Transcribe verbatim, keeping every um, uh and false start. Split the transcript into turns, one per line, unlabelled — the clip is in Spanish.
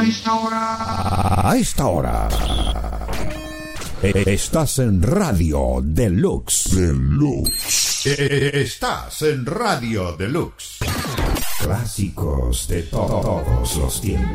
A esta hora.
A esta hora. Estás en Radio Deluxe. Deluxe. Estás en Radio Deluxe. Clásicos de to- todos los tiempos.